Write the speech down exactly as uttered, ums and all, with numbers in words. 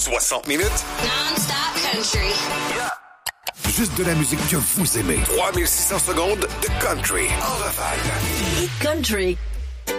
soixante minutes. Non-stop country. Yeah. Juste de la musique que vous aimez. trois mille six cents secondes de country en rafale. Country